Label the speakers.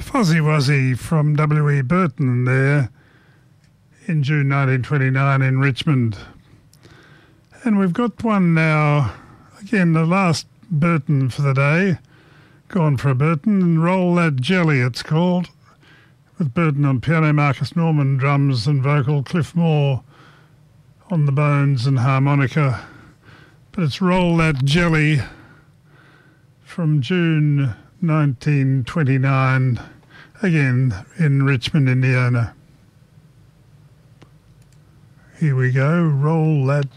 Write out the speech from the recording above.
Speaker 1: Fuzzy Wuzzy from W.E. Burton there in June 1929 in Richmond. And we've got one now, again, the last Burton for the day, Gone for a Burton, and Roll That Jelly it's called, with Burton on piano, Marcus Norman drums and vocal, Cliff Moore on the bones and harmonica. But it's Roll That Jelly from June 1929, again in Richmond, Indiana. Here we go, Roll That